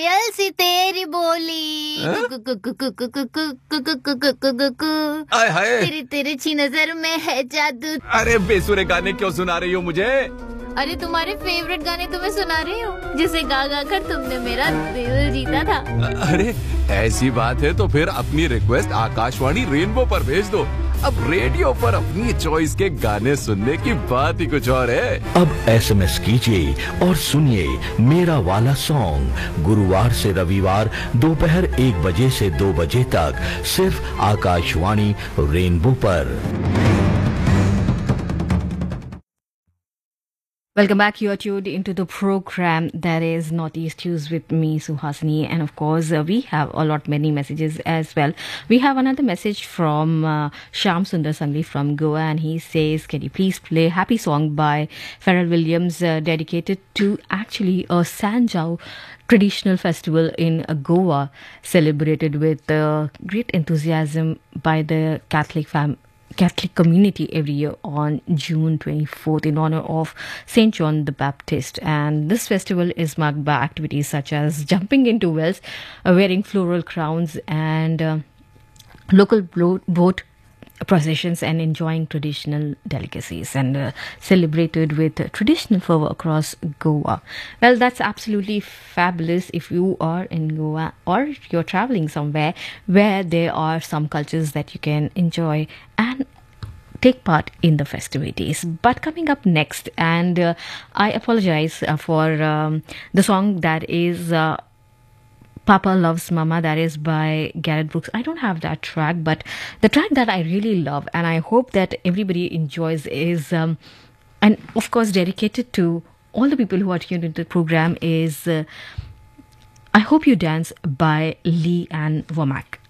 कोयल सी तेरी बोली आय हाय, तेरी तिरछी नजर में है जादू। अरे बेसुरे गाने क्यों सुना रही हो मुझे? अरे तुम्हारे फेवरेट गाने तुम्हें सुना रही हूँ, जिसे गा गा कर तुमने मेरा दिल जीता था। अरे ऐसी बात है तो फिर अपनी रिक्वेस्ट आकाशवाणी रेनबो पर भेज दो। अब रेडियो पर अपनी चॉइस के गाने सुनने की बात ही कुछ और है। अब SMS कीजिए और सुनिए मेरा वाला सॉन्ग गुरुवार से रविवार दोपहर 1 बजे से 2 बजे तक सिर्फ आकाशवाणी रेनबो पर। Welcome back. You are tuned into the program that is Northeast News with me, Suhasini. And of course, we have many messages as well. We have another message from Shyam Sundar Sangli from Goa, and he says, can you please play Happy Song by Pharrell Williams, dedicated to actually a Sanjao traditional festival in Goa, celebrated with great enthusiasm by the Catholic community every year on June 24th in honor of St. John the Baptist. And this festival is marked by activities such as jumping into wells, wearing floral crowns, and local boat processions, and enjoying traditional delicacies, and celebrated with traditional fervor across Goa. Well, that's absolutely fabulous. If you are in Goa or you're traveling somewhere where there are some cultures that you can enjoy and take part in the festivities. But coming up next, and I apologize for the song that is Papa Loves Mama, that is by Garrett Brooks. I don't have that track, but the track that I really love and I hope that everybody enjoys is, and of course dedicated to all the people who are tuned into the program, is I Hope You Dance by Lee Ann Womack.